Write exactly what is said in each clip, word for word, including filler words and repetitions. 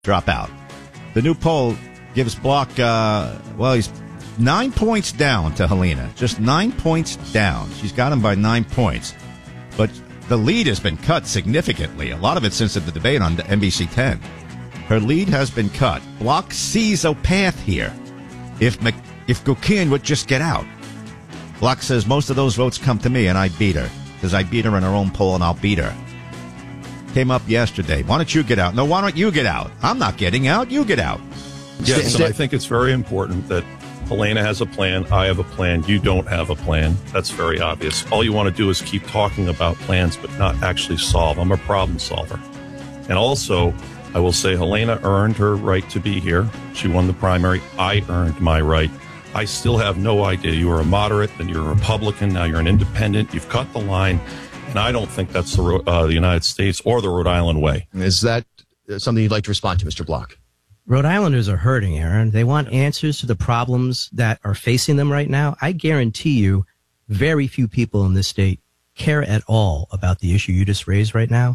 drop out. The new poll gives Block, uh, well, he's nine points down to Helena. Just nine points down. She's got him by nine points. But the lead has been cut significantly. A lot of it since the debate on N B C ten. Her lead has been cut. Block sees a path here. If Mc, if Gukian would just get out. Block says most of those votes come to me and I beat her. Because I beat her in her own poll and I'll beat her. Came up yesterday. Why don't you get out? No, why don't you get out? I'm not getting out. You get out. Yes, and I think it's very important that Helena has a plan. I have a plan. You don't have a plan. That's very obvious. All you want to do is keep talking about plans, but not actually solve. I'm a problem solver. And also, I will say Helena earned her right to be here. She won the primary. I earned my right. I still have no idea. You were a moderate, then you're a Republican. Now you're an independent. You've cut the line. And I don't think that's the, uh, the United States or the Rhode Island way. Is that something you'd like to respond to, Mister Block? Rhode Islanders are hurting, Aaron. They want answers to the problems that are facing them right now. I guarantee you very few people in this state care at all about the issue you just raised right now.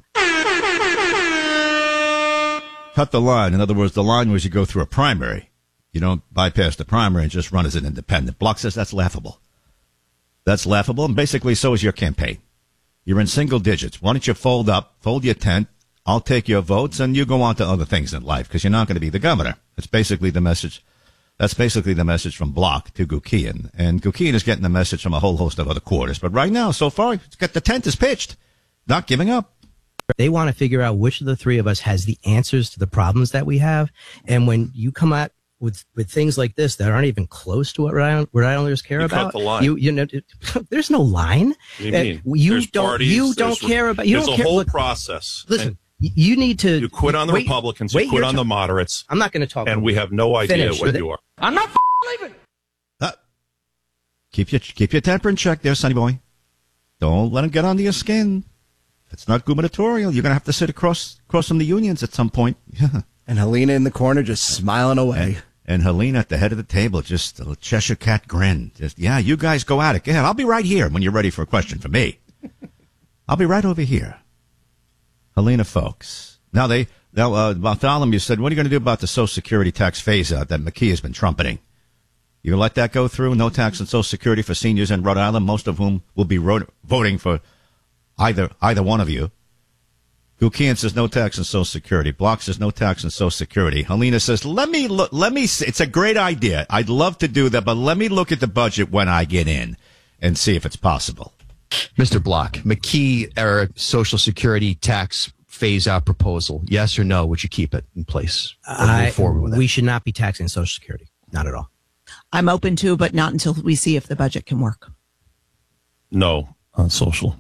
Cut the line. In other words, the line was you go through a primary. You don't bypass the primary and just run as an independent. Block says that's laughable. That's laughable, and basically so is your campaign. You're in single digits. Why don't you fold up, fold your tent, I'll take your votes, and you go on to other things in life, because you're not going to be the governor. That's basically the message. That's basically the message from Block to Gukian. And Gukian is getting the message from a whole host of other quarters. But right now, so far, it's got the tent is pitched. Not giving up. They want to figure out which of the three of us has the answers to the problems that we have. And when you come out with, with things like this that aren't even close to what Rhode, Island, Rhode Islanders care you about, cut the line. you you know, there's no line. What do you mean? Uh, you There's don't parties, you don't there's, care about. You there's don't a care. whole Look, process. Listen, And you need to. you quit on the wait, Republicans. You wait, quit your on the turn. moderates. I'm not going to talk. And we have no idea Finish. what you are. I'm not f- leaving. Uh, keep your keep your temper in check there, sonny boy. Don't let him get under your skin. If it's not gubernatorial, you're going to have to sit across across from the unions at some point. Yeah. And Helena in the corner just smiling away. And, and Helena at the head of the table, just a Cheshire Cat grin. Just, yeah, you guys go at it. Go ahead. I'll be right here when you're ready for a question from me. I'll be right over here. Helena, folks. Now, they, now uh, Bartholomew said, what are you going to do about the Social Security tax phase-out that McKee has been trumpeting? You gonna let that go through? No tax on Social Security for seniors in Rhode Island, most of whom will be ro- voting for either either one of you. Gukian says no tax on Social Security. Block says no tax on Social Security. Helena says, let me look, let me see. It's a great idea. I'd love to do that, but let me look at the budget when I get in and see if it's possible. Mister Block, McKee era Social Security tax phase-out proposal, yes or no? Would you keep it in place? I, forward with we it? should not be taxing Social Security. Not at all. I'm open to, but not until we see if the budget can work. No on social.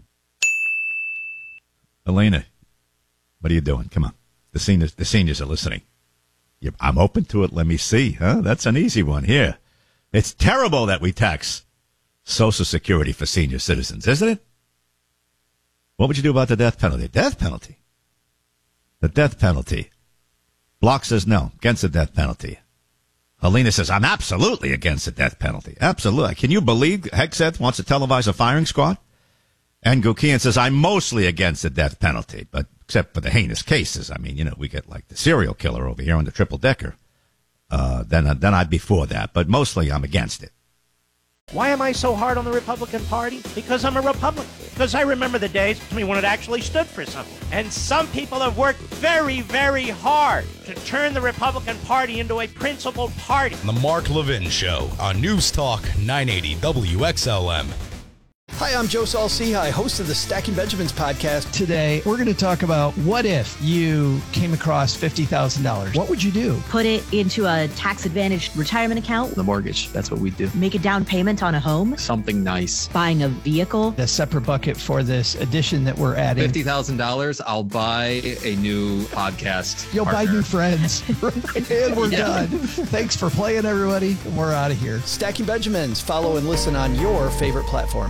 Helena, what are you doing? Come on. The seniors, the seniors are listening. You're, I'm open to it. Let me see. Huh? That's an easy one here. It's terrible that we tax Social Security for senior citizens, isn't it? What would you do about the death penalty? Death penalty? The death penalty. Block says no, against the death penalty. Helena says, I'm absolutely against the death penalty. Absolutely. Can you believe Hegseth wants to televise a firing squad? And Gukian says, I'm mostly against the death penalty, but except for the heinous cases. I mean, you know, we get like the serial killer over here on the triple decker. Uh, then, uh, then I'd be for that, but mostly I'm against it. Why am I so hard on the Republican Party? Because I'm a Republican. Because I remember the days when it actually stood for something. And some people have worked very, very hard to turn the Republican Party into a principled party. The Mark Levin Show on News Talk nine eighty W X L M. Hi, I'm Joe Saul-Sehy, host of the Stacking Benjamins podcast. Today, we're going to talk about what if you came across fifty thousand dollars. What would you do? Put it into a tax-advantaged retirement account. The mortgage, that's what we do. Make a down payment on a home. Something nice. Buying a vehicle. A separate bucket for this addition that we're adding. fifty thousand dollars, I'll buy a new podcast You'll partner. buy new friends. And we're yeah. done. Thanks for playing, everybody. We're out of here. Stacking Benjamins. Follow and listen on your favorite platform.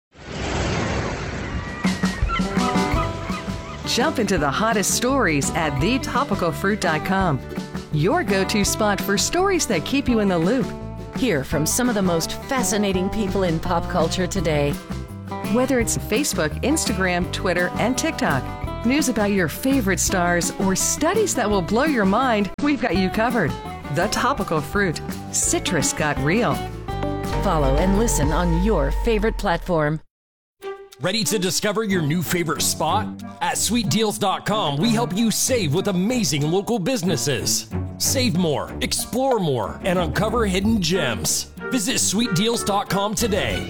Jump into the hottest stories at the topical fruit dot com. Your go-to spot for stories that keep you in the loop. Hear from some of the most fascinating people in pop culture today. Whether it's Facebook, Instagram, Twitter, and TikTok, news about your favorite stars, or studies that will blow your mind, we've got you covered. The Topical Fruit. Citrus got real. Follow and listen on your favorite platform. Ready to discover your new favorite spot? At sweet deals dot com, we help you save with amazing local businesses. Save more, explore more, and uncover hidden gems. Visit sweet deals dot com today.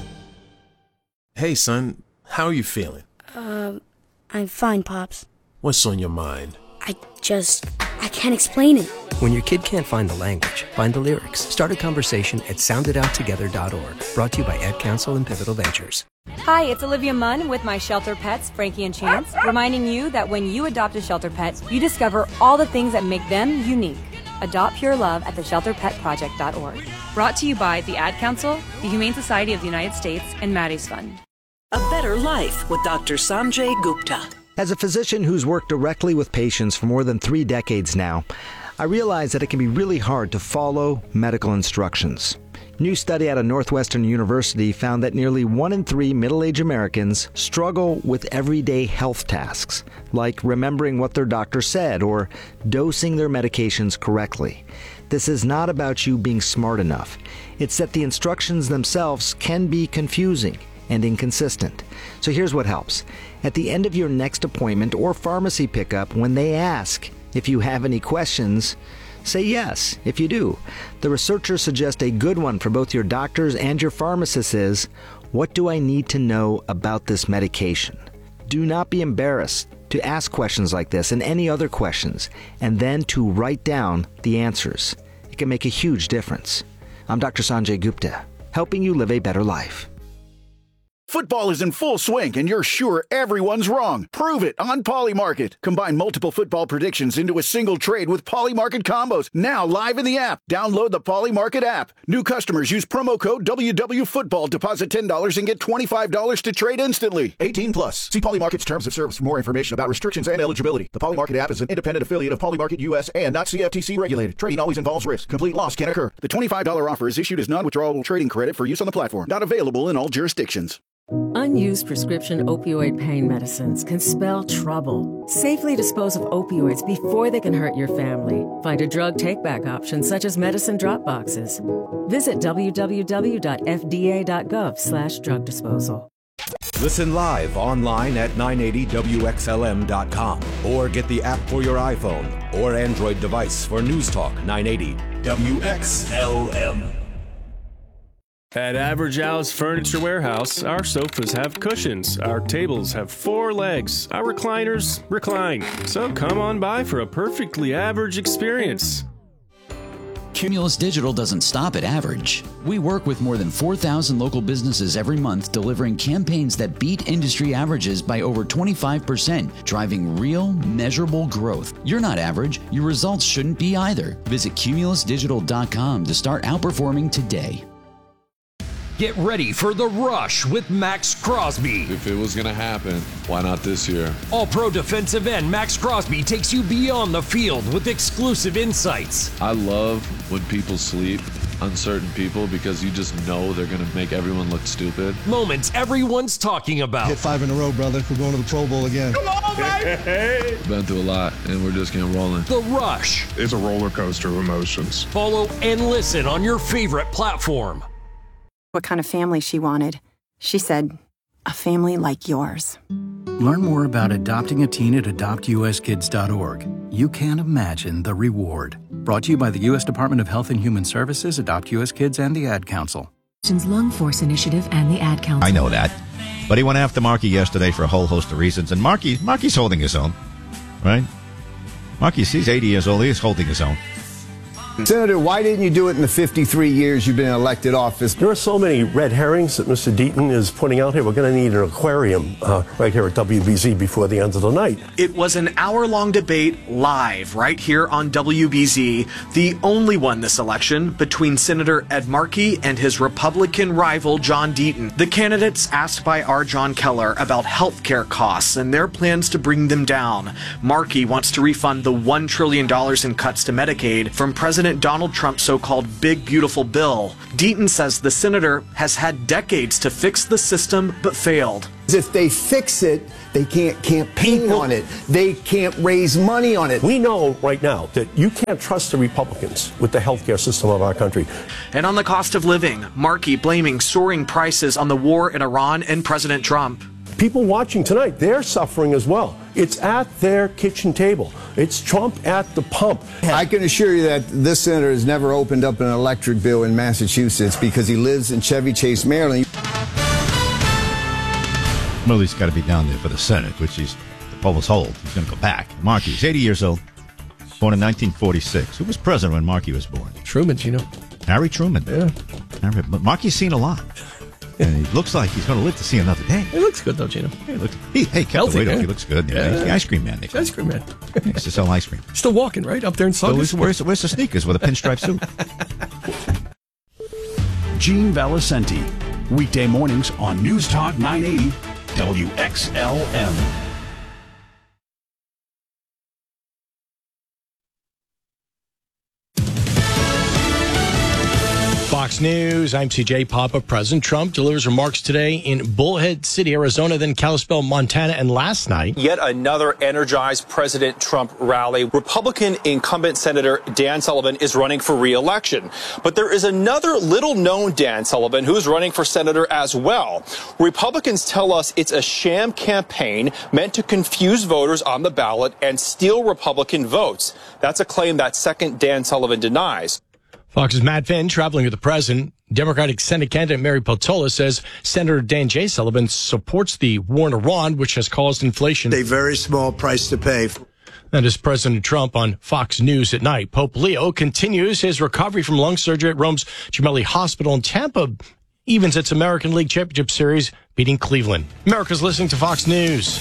Hey, son, how are you feeling? Uh, I'm fine, Pops. What's on your mind? I just, I can't explain it. When your kid can't find the language, find the lyrics. Start a conversation at sound it out together dot org. Brought to you by Ad Council and Pivotal Ventures. Hi, it's Olivia Munn with my shelter pets, Frankie and Chance, reminding you that when you adopt a shelter pet, you discover all the things that make them unique. Adopt pure love at the shelter pet project dot org. Brought to you by the Ad Council, the Humane Society of the United States, and Maddie's Fund. A Better Life with Doctor Sanjay Gupta. As a physician who's worked directly with patients for more than three decades now, I realize that it can be really hard to follow medical instructions. New study out of Northwestern University found that nearly one in three middle-aged Americans struggle with everyday health tasks, like remembering what their doctor said or dosing their medications correctly. This is not about you being smart enough. It's that the instructions themselves can be confusing and inconsistent. So here's what helps. At the end of your next appointment or pharmacy pickup, when they ask if you have any questions, say yes if you do. The researchers suggest a good one for both your doctors and your pharmacists is, what do I need to know about this medication? Do not be embarrassed to ask questions like this and any other questions, and then to write down the answers. It can make a huge difference. I'm Doctor Sanjay Gupta, helping you live a better life. Football is in full swing, and you're sure everyone's wrong. Prove it on Polymarket. Combine multiple football predictions into a single trade with Polymarket combos. Now live in the app. Download the Polymarket app. New customers use promo code W W Football. Deposit ten dollars and get twenty-five dollars to trade instantly. eighteen plus. See Polymarket's terms of service for more information about restrictions and eligibility. The Polymarket app is an independent affiliate of Polymarket U S and not C F T C regulated. Trading always involves risk. Complete loss can occur. The twenty-five dollars offer is issued as non-withdrawable trading credit for use on the platform. Not available in all jurisdictions. Unused prescription opioid pain medicines can spell trouble. Safely dispose of opioids before they can hurt your family. Find a drug take-back option such as medicine drop boxes. Visit w w w dot f d a dot gov slash drug disposal. Listen live online at nine eighty W X L M dot com or get the app for your iPhone or Android device for News Talk nine eighty W X L M. At Average Al's Furniture Warehouse, our sofas have cushions, our tables have four legs, our recliners recline. So come on by for a perfectly average experience. Cumulus Digital doesn't stop at average. We work with more than four thousand local businesses every month, delivering campaigns that beat industry averages by over twenty-five percent, driving real, measurable growth. You're not average. Your results shouldn't be either. Visit cumulus digital dot com to start outperforming today. Get ready for The Rush with Max Crosby. If it was going to happen, why not this year? All-pro defensive end Max Crosby takes you beyond the field with exclusive insights. I love when people sleep, uncertain people, because you just know they're going to make everyone look stupid. Moments everyone's talking about. Hit five in a row, brother. We're going to the Pro Bowl again. Come on, baby! Been through a lot, and we're just getting rolling. The Rush. It's a roller coaster of emotions. Follow and listen on your favorite platform. What kind of family she wanted. She said, a family like yours. Learn more about adopting a teen at adopt u s kids dot org. You can't imagine the reward. Brought to you by the U S Department of Health and Human Services, Adopt U S Kids, and the Ad Council. Lung Force Initiative and the Ad Council. I know that. But he went after Markey yesterday for a whole host of reasons. And Markey, Markey's holding his own, right? Markey's, he's eighty years old. He's holding his own. Senator, why didn't you do it in the fifty-three years you've been in elected office? There are so many red herrings that Mister Deaton is putting out here. We're going to need an aquarium uh, right here at W B Z before the end of the night. It was an hour-long debate live right here on W B Z, the only one this election between Senator Ed Markey and his Republican rival John Deaton. The candidates asked by our John Keller about health care costs and their plans to bring them down. Markey wants to refund the one trillion dollars in cuts to Medicaid from President President Donald Trump's so-called Big Beautiful Bill. Deaton says the senator has had decades to fix the system but failed. If they fix it, they can't campaign on it. They can't raise money on it. We know right now that you can't trust the Republicans with the healthcare system of our country. And on the cost of living, Markey blaming soaring prices on the war in Iran and President Trump. People watching tonight, they're suffering as well. It's at their kitchen table. It's Trump at the pump. I can assure you that this senator has never opened up an electric bill in Massachusetts because he lives in Chevy Chase, Maryland. Well, he's got to be down there for the Senate, which he's, the polls hold. He's going to go back. Markey, he's eighty years old, born in nineteen forty-six. Who was president when Markey was born? Truman, you know. Harry Truman. Yeah. Harry, but Markey's seen a lot. And he looks like he's going to live to see another day. He looks good, though, Gino. He looks, he, hey, healthy, wait, man. He looks good. Yeah. Yeah. He's the ice cream man. Ice cream man. He used to sell ice cream. Still walking, right? Up there in Saugus. So where's, where's the sneakers with a pinstripe suit? Gene Valicenti. Weekday mornings on News Talk nine eighty W X L M. Fox News, I'm C J Papa. President Trump delivers remarks today in Bullhead City, Arizona, then Kalispell, Montana, and last night. Yet another energized President Trump rally. Republican incumbent Senator Dan Sullivan is running for re-election. But there is another little-known Dan Sullivan who's running for senator as well. Republicans tell us it's a sham campaign meant to confuse voters on the ballot and steal Republican votes. That's a claim that second Dan Sullivan denies. Fox's Matt Finn traveling with the president. Democratic Senate candidate Mary Peltola says Senator Dan J. Sullivan supports the war in Iran, which has caused inflation. A very small price to pay. That is President Trump on Fox News at night. Pope Leo continues his recovery from lung surgery at Rome's Gemelli Hospital in Tampa. Evens its American League Championship Series, beating Cleveland. America's listening to Fox News.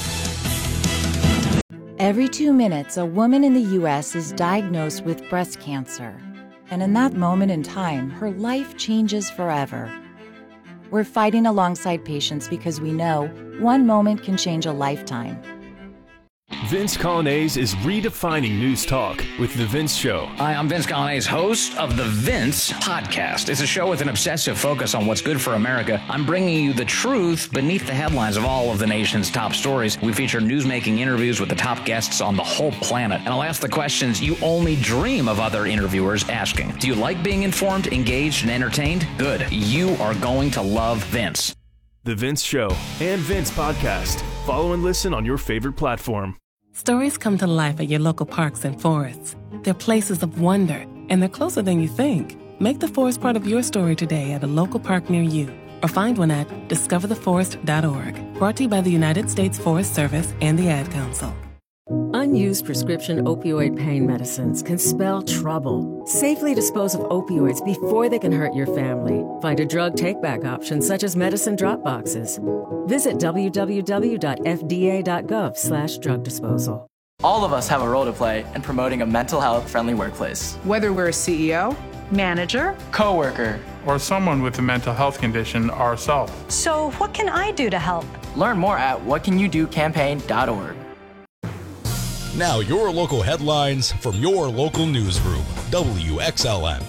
Every two minutes, a woman in the U S is diagnosed with breast cancer. And in that moment in time, her life changes forever. We're fighting alongside patients because we know one moment can change a lifetime. Vince Colonnese is redefining news talk with The Vince Show. Hi, I'm Vince Colonnese, host of The Vince Podcast. It's a show with an obsessive focus on what's good for America. I'm bringing you the truth beneath the headlines of all of the nation's top stories. We feature newsmaking interviews with the top guests on the whole planet. And I'll ask the questions you only dream of other interviewers asking. Do you like being informed, engaged, and entertained? Good. You are going to love Vince. The Vince Show and Vince Podcast. Follow and listen on your favorite platform. Stories come to life at your local parks and forests. They're places of wonder, and they're closer than you think. Make the forest part of your story today at a local park near you, or find one at discover the forest dot org. Brought to you by the United States Forest Service and the Ad Council. Unused prescription opioid pain medicines can spell trouble. Safely dispose of opioids before they can hurt your family. Find a drug take-back option such as medicine drop boxes. Visit w w w dot f d a dot gov slash drug disposal. All of us have a role to play in promoting a mental health-friendly workplace. Whether we're a C E O, manager, coworker, or someone with a mental health condition ourselves. So what can I do to help? Learn more at what can you do campaign dot org. Now your local headlines from your local newsroom, W X L M.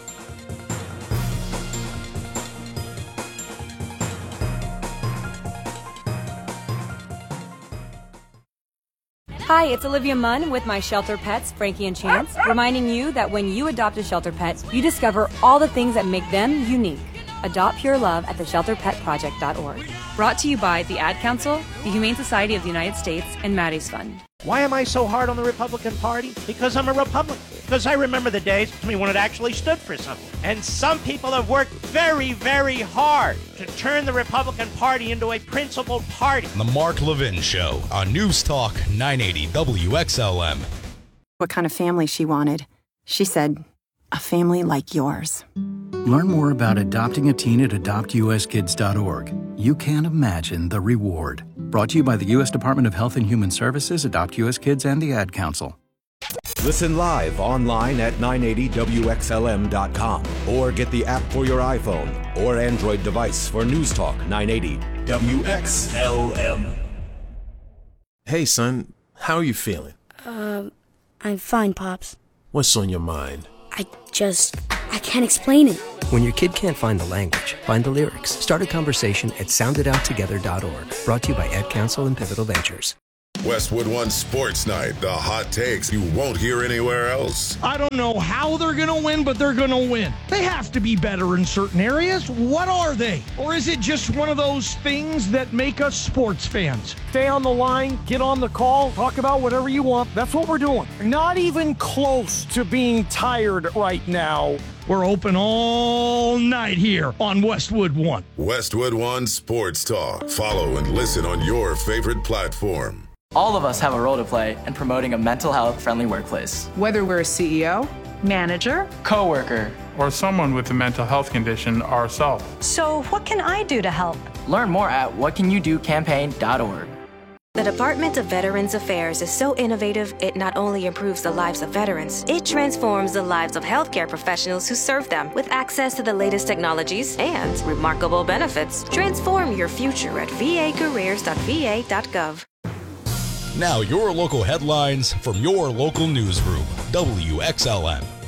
Hi, it's Olivia Munn with my shelter pets, Frankie and Chance, reminding you that when you adopt a shelter pet, you discover all the things that make them unique. Adopt pure love at the shelter pet project dot org. Brought to you by the Ad Council, the Humane Society of the United States, and Maddie's Fund. Why am I so hard on the Republican Party? Because I'm a Republican. Because I remember the days I mean, when it actually stood for something. And some people have worked very, very hard to turn the Republican Party into a principled party. The Mark Levin Show on News Talk nine eighty W X L M. What kind of family she wanted. She said, a family like yours. Learn more about adopting a teen at adopt u s kids dot org. You can't imagine the reward. Brought to you by the U S Department of Health and Human Services, Adopt U S Kids, and the Ad Council. Listen live online at nine eighty W X L M dot com or get the app for your iPhone or Android device for News Talk nine eighty W X L M. Hey, son, how are you feeling? Uh, I'm fine, Pops. What's on your mind? I just, I can't explain it. When your kid can't find the language, find the lyrics. Start a conversation at sound it out together dot org. Brought to you by Ed Council and Pivotal Ventures. Westwood One Sports Night. The hot takes you won't hear anywhere else. I don't know how they're going to win, but they're going to win. They have to be better in certain areas. What are they? Or is it just one of those things that make us sports fans? Stay on the line, get on the call, talk about whatever you want. That's what we're doing. Not even close to being tired right now. We're open all night here on Westwood One. Westwood One Sports Talk. Follow and listen on your favorite platform. All of us have a role to play in promoting a mental health friendly workplace. Whether we're a C E O, manager, coworker, or someone with a mental health condition ourselves. So what can I do to help? Learn more at what can you do campaign dot org. The Department of Veterans Affairs is so innovative, it not only improves the lives of veterans, it transforms the lives of healthcare professionals who serve them with access to the latest technologies and remarkable benefits. Transform your future at v a careers dot v a dot gov. Now your local headlines from your local newsroom, W X L M.